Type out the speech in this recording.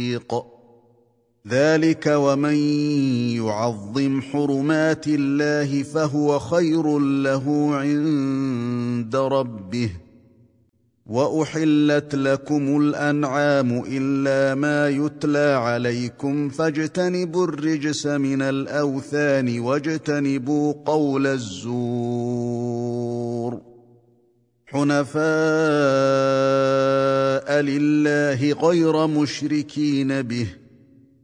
ذلك ومن يعظم حرمات الله فهو خير له عند ربه. وأحلت لكم الأنعام إلا ما يتلى عليكم فاجتنبوا الرجس من الأوثان واجتنبوا قول الزور. حنفاء لله غير مشركين به